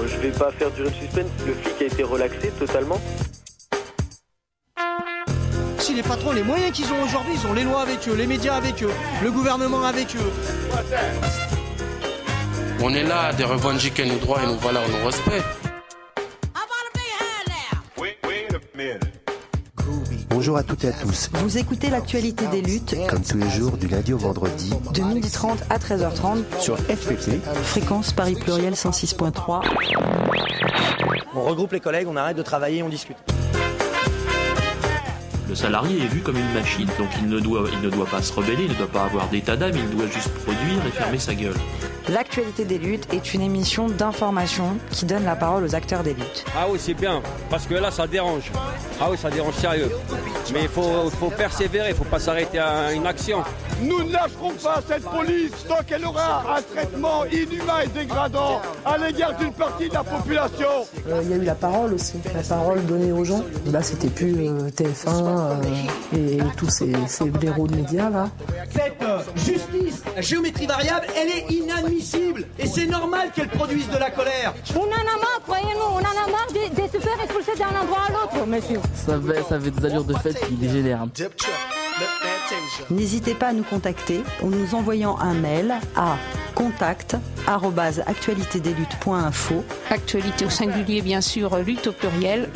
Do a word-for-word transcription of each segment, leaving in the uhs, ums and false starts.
je vais pas faire durer le suspense, le flic a été relaxé totalement. Si les patrons, les moyens qu'ils ont aujourd'hui, ils ont les lois avec eux, les médias avec eux, le gouvernement avec eux. On est là de revendiquer nos droits et nos valeurs, nos respects. Bonjour à toutes et à tous. Vous écoutez l'actualité des luttes, comme tous les jours du lundi au vendredi, de midi trente à treize heures trente, sur F P P, fréquence Paris Pluriel cent six point trois. On regroupe les collègues, on arrête de travailler, on discute. Le salarié est vu comme une machine, donc il ne doit, il ne doit pas se rebeller, il ne doit pas avoir d'état d'âme, il doit juste produire et fermer sa gueule. L'actualité des luttes est une émission d'information qui donne la parole aux acteurs des luttes. Ah oui, c'est bien, parce que là, ça dérange. Ah oui, ça dérange sérieux. Mais il faut, faut persévérer, il ne faut pas s'arrêter à une action. Nous ne lâcherons pas cette police tant qu'elle aura un traitement inhumain et dégradant à l'égard d'une partie de la population. Il euh, y a eu la parole aussi, la parole donnée aux gens. Là, c'était plus euh, T F un euh, et, et tous ces, ces blaireaux de médias là. Cette euh, justice, la géométrie variable, elle est inadmissible et c'est normal qu'elle produise de la colère. On en a marre, croyez-nous, on en a marre de, de se faire expulser d'un endroit à l'autre, monsieur. Ça avait, ça avait des allures de fête qui dégénèrent. N'hésitez pas à nous contacter en nous envoyant un mail à contact arobase actualité des luttes point info. Actualité au singulier, bien sûr, lutte au pluriel.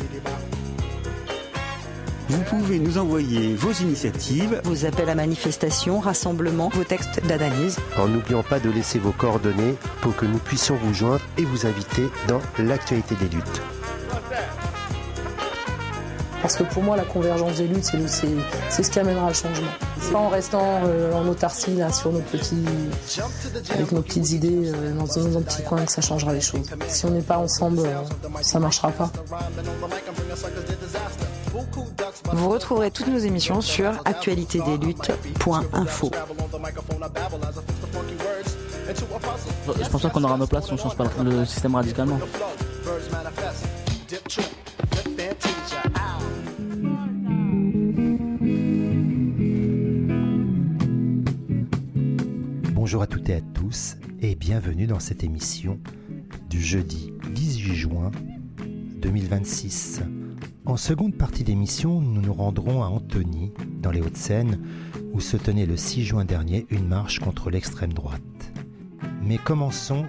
Vous pouvez nous envoyer vos initiatives, vos appels à manifestation, rassemblements, vos textes d'analyse. En n'oubliant pas de laisser vos coordonnées pour que nous puissions vous joindre et vous inviter dans l'actualité des luttes. Parce que pour moi, la convergence des luttes, c'est, c'est, c'est ce qui amènera le changement. C'est pas en restant euh, en autarcie là, sur nos petits, avec nos petites idées euh, dans, dans un petit coin que ça changera les choses. Si on n'est pas ensemble, euh, ça marchera pas. Vous retrouverez toutes nos émissions sur actualité des luttes point info. Je pense pas qu'on aura nos places si on ne change pas le système radicalement. Bonjour à toutes et à tous et bienvenue dans cette émission du jeudi dix-huit juin deux mille vingt-six. En seconde partie d'émission, nous nous rendrons à Antony, dans les Hauts-de-Seine, où se tenait le six juin dernier une marche contre l'extrême droite. Mais commençons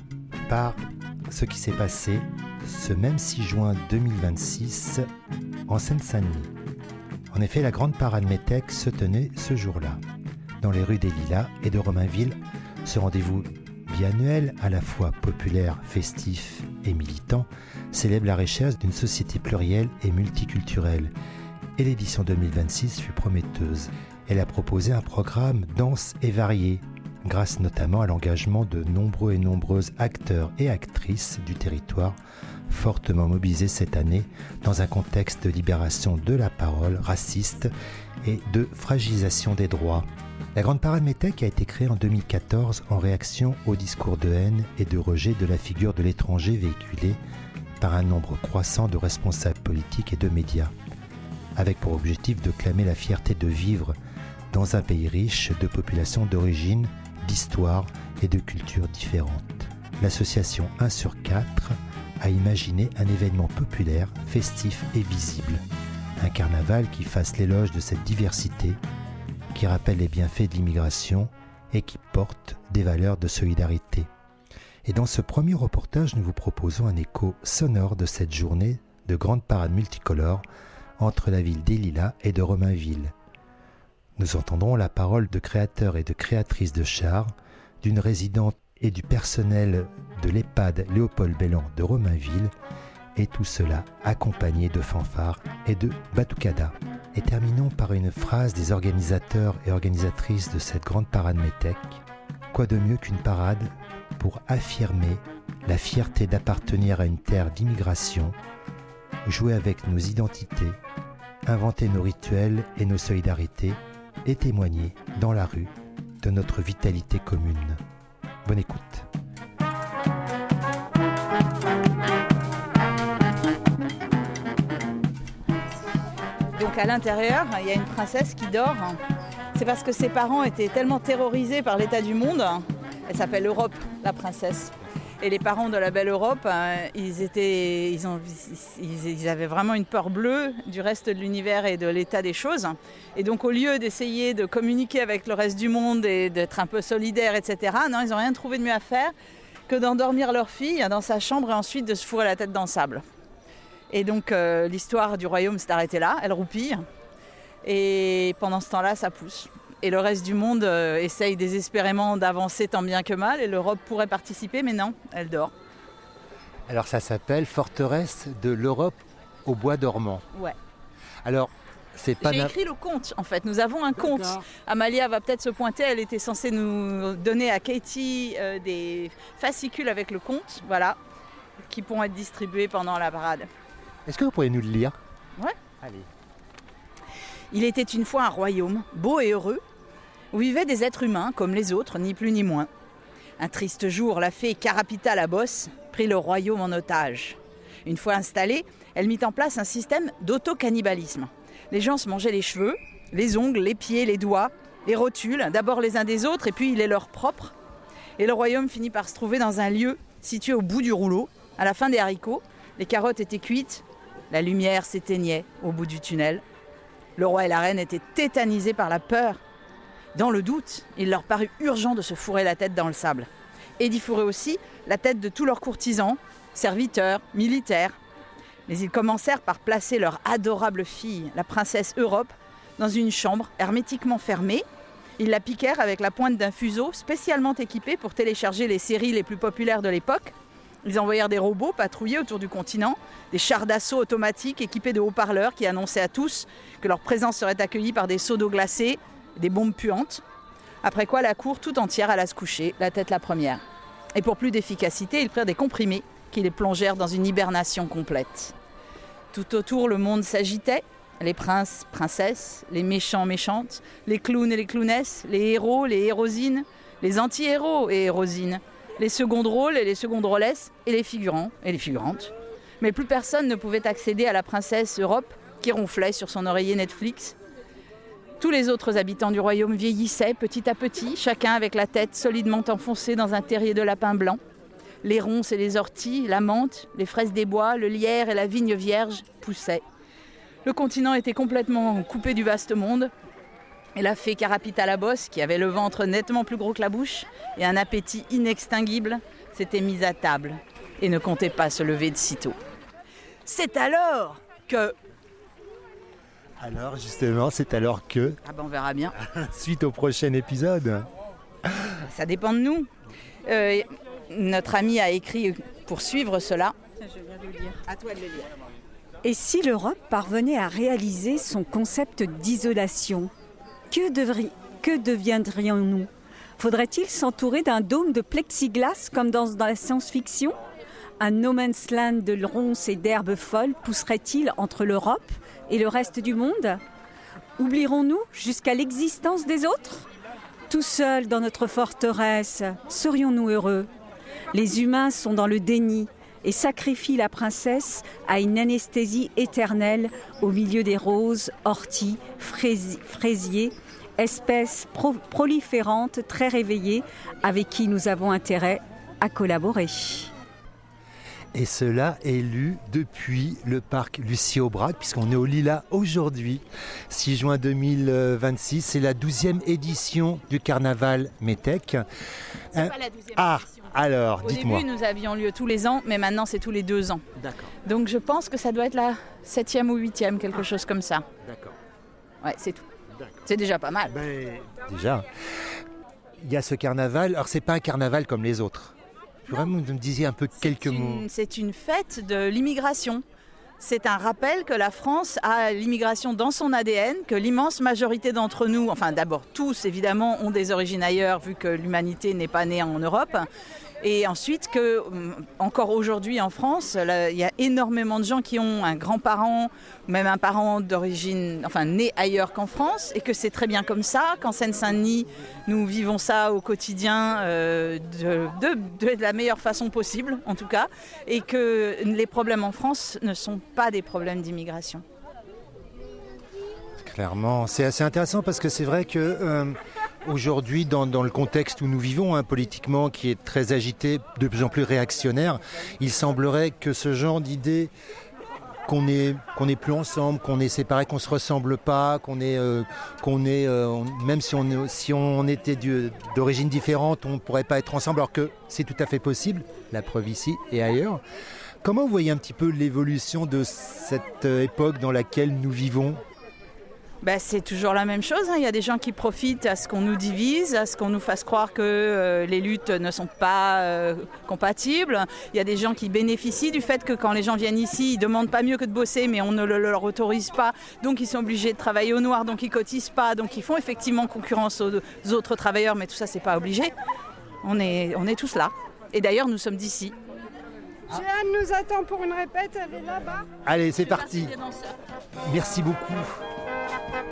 par ce qui s'est passé ce même six juin deux mille vingt-six en Seine-Saint-Denis. En effet, la grande parade Metec se tenait ce jour-là, dans les rues des Lilas et de Romainville, ce rendez-vous biannuel, à la fois populaire, festif et militant, célèbre la richesse d'une société plurielle et multiculturelle. Et l'édition deux mille vingt-six fut prometteuse. Elle a proposé un programme dense et varié, grâce notamment à l'engagement de nombreux et nombreuses acteurs et actrices du territoire, fortement mobilisés cette année dans un contexte de libération de la parole raciste et de fragilisation des droits. La Grande Parade Metec a été créée en deux mille quatorze en réaction au discours de haine et de rejet de la figure de l'étranger véhiculé par un nombre croissant de responsables politiques et de médias, avec pour objectif de clamer la fierté de vivre dans un pays riche de populations d'origine, d'histoire et de cultures différentes. L'association un sur quatre a imaginé un événement populaire, festif et visible, un carnaval qui fasse l'éloge de cette diversité, qui rappelle les bienfaits de l'immigration et qui porte des valeurs de solidarité. Et dans ce premier reportage, nous vous proposons un écho sonore de cette journée de grande parade multicolore entre la ville des Lilas et de Romainville. Nous entendrons la parole de créateurs et de créatrices de chars, d'une résidente et du personnel de l'EHPAD Léopold Bellan de Romainville, et tout cela accompagné de fanfares et de batucada. Et terminons par une phrase des organisateurs et organisatrices de cette grande parade Metec. Quoi de mieux qu'une parade pour affirmer la fierté d'appartenir à une terre d'immigration, jouer avec nos identités, inventer nos rituels et nos solidarités et témoigner dans la rue de notre vitalité commune. Bonne écoute. Donc à l'intérieur, il y a une princesse qui dort. C'est parce que ses parents étaient tellement terrorisés par l'état du monde. Elle s'appelle Europe, la princesse. Et les parents de la belle Europe, hein, ils, étaient, ils, ont, ils, ils avaient vraiment une peur bleue du reste de l'univers et de l'état des choses. Et donc au lieu d'essayer de communiquer avec le reste du monde et d'être un peu solidaires, et cetera, non, ils n'ont rien trouvé de mieux à faire que d'endormir leur fille dans sa chambre et ensuite de se fourrer la tête dans le sable. Et donc euh, l'histoire du royaume s'est arrêtée là, elle roupille. Et pendant ce temps-là, ça pousse. Et le reste du monde euh, essaye désespérément d'avancer tant bien que mal. Et l'Europe pourrait participer, mais non, elle dort. Alors ça s'appelle Forteresse de l'Europe au bois dormant. Ouais. Alors, c'est pas... J'ai na... écrit le conte, en fait. Nous avons un conte. Amalia va peut-être se pointer. Elle était censée nous donner à Katie euh, des fascicules avec le conte, voilà, qui pourront être distribués pendant la parade. Est-ce que vous pourriez nous le lire ? Ouais. Allez. Il était une fois un royaume, beau et heureux, où vivaient des êtres humains comme les autres, ni plus ni moins. Un triste jour, la fée Carapita la bosse prit le royaume en otage. Une fois installée, elle mit en place un système d'auto-cannibalisme. Les gens se mangeaient les cheveux, les ongles, les pieds, les doigts, les rotules, d'abord les uns des autres et puis les leurs propres. Et le royaume finit par se trouver dans un lieu situé au bout du rouleau, à la fin des haricots. Les carottes étaient cuites, la lumière s'éteignait au bout du tunnel. Le roi et la reine étaient tétanisés par la peur. Dans le doute, il leur parut urgent de se fourrer la tête dans le sable. Et d'y fourrer aussi la tête de tous leurs courtisans, serviteurs, militaires. Mais ils commencèrent par placer leur adorable fille, la princesse Europe, dans une chambre hermétiquement fermée. Ils la piquèrent avec la pointe d'un fuseau spécialement équipé pour télécharger les séries les plus populaires de l'époque. Ils envoyèrent des robots patrouiller autour du continent, des chars d'assaut automatiques équipés de haut-parleurs qui annonçaient à tous que leur présence serait accueillie par des seaux d'eau glacée, des bombes puantes. Après quoi, la cour tout entière alla se coucher, la tête la première. Et pour plus d'efficacité, ils prirent des comprimés qui les plongèrent dans une hibernation complète. Tout autour, le monde s'agitait. Les princes, princesses, les méchants, méchantes, les clowns et les clownesses, les héros, les hérosines, les anti-héros et hérosines, les seconds rôles et les secondes rôlesses, et les figurants et les figurantes. Mais plus personne ne pouvait accéder à la princesse Europe qui ronflait sur son oreiller Netflix. Tous les autres habitants du royaume vieillissaient petit à petit, chacun avec la tête solidement enfoncée dans un terrier de lapin blanc. Les ronces et les orties, la menthe, les fraises des bois, le lierre et la vigne vierge poussaient. Le continent était complètement coupé du vaste monde. Et la fée Carapita la bosse, qui avait le ventre nettement plus gros que la bouche et un appétit inextinguible, s'était mise à table et ne comptait pas se lever de sitôt. C'est alors que... Alors justement, c'est alors que... Ah ben on verra bien. Suite au prochain épisode. Ça dépend de nous. Euh, notre ami a écrit pour suivre cela. Je viens de le lire. À toi de le lire. Et si l'Europe parvenait à réaliser son concept d'isolation ? Que, devri... que deviendrions-nous ? Faudrait-il s'entourer d'un dôme de plexiglas comme dans, dans la science-fiction ? Un no man's land de ronces et d'herbes folles pousserait-il entre l'Europe et le reste du monde ? Oublierons-nous jusqu'à l'existence des autres ? Tout seuls dans notre forteresse, serions-nous heureux ? Les humains sont dans le déni et sacrifient la princesse à une anesthésie éternelle au milieu des roses, orties, fraisi- fraisiers, espèces pro- proliférantes très réveillées avec qui nous avons intérêt à collaborer. Et cela est lu depuis le parc Lucie Aubrac, puisqu'on est au Lilas aujourd'hui, six juin deux mille vingt-six. C'est la douzième édition du carnaval Métèque. C'est hein pas la douzième ah, édition. Alors, Au dites-moi. début, nous avions lieu tous les ans, mais maintenant, c'est tous les deux ans. D'accord. Donc, je pense que ça doit être la septième ou huitième, quelque ah. chose comme ça. D'accord. Ouais, c'est tout. D'accord. C'est déjà pas mal. Ben, déjà, il y a ce carnaval. Alors, c'est pas un carnaval comme les autres. Vraiment, vous me disiez un peu quelques c'est une, mots. C'est une fête de l'immigration. C'est un rappel que la France a l'immigration dans son A D N, que l'immense majorité d'entre nous, enfin d'abord tous évidemment, ont des origines ailleurs vu que l'humanité n'est pas née en Europe. Et ensuite que, encore aujourd'hui en France, là, il y a énormément de gens qui ont un grand-parent, même un parent d'origine, enfin né ailleurs qu'en France, et que c'est très bien comme ça, qu'en Seine-Saint-Denis, nous vivons ça au quotidien euh, de, de, de la meilleure façon possible, en tout cas, et que les problèmes en France ne sont pas des problèmes d'immigration. Clairement, c'est assez intéressant parce que c'est vrai que... Euh, aujourd'hui, dans, dans le contexte où nous vivons, hein, politiquement, qui est très agité, de plus en plus réactionnaire, il semblerait que ce genre d'idée qu'on est qu'on n'est plus ensemble, qu'on est séparés, qu'on se ressemble pas, qu'on est euh, qu'on est euh, même si on si on était du, d'origine différente, on ne pourrait pas être ensemble, alors que c'est tout à fait possible. La preuve ici et ailleurs. Comment vous voyez un petit peu l'évolution de cette époque dans laquelle nous vivons ? Ben, c'est toujours la même chose, hein. Il y a des gens qui profitent à ce qu'on nous divise, à ce qu'on nous fasse croire que euh, les luttes ne sont pas euh, compatibles. Il y a des gens qui bénéficient du fait que quand les gens viennent ici, ils ne demandent pas mieux que de bosser, mais on ne le, leur autorise pas. Donc ils sont obligés de travailler au noir, donc ils ne cotisent pas. Donc ils font effectivement concurrence aux, aux autres travailleurs, mais tout ça, c'est pas obligé. On est, on est tous là. Et d'ailleurs, nous sommes d'ici. Jeanne nous attend pour une répète, elle est là-bas. Allez, c'est parti. Merci beaucoup.